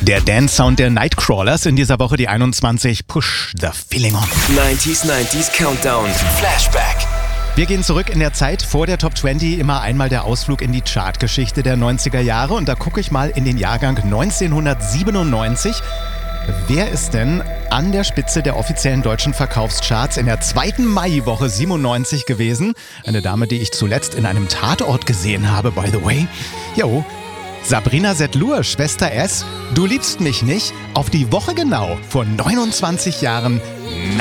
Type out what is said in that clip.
Der Dance-Sound der Nightcrawlers, in dieser Woche die 21, Push the Feeling On. 90s Countdown, Flashback. Wir gehen zurück in der Zeit vor der Top 20, immer einmal der Ausflug in die Chartgeschichte der 90er Jahre. Und da gucke ich mal in den Jahrgang 1997. Wer ist denn an der Spitze der offiziellen deutschen Verkaufscharts in der zweiten Maiwoche 97 gewesen? Eine Dame, die ich zuletzt in einem Tatort gesehen habe, by the way. Jo, Sabrina Setlur, Schwester S, Du liebst mich nicht, auf die Woche genau vor 29 Jahren